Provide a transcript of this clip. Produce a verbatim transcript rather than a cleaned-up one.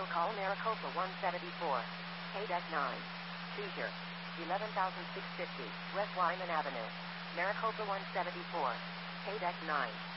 call Maricopa one seventy-four. K D E C nine. Seizure. eleven thousand six hundred fifty, West Wyman Avenue. Maricopa one seventy-four. K D E C nine.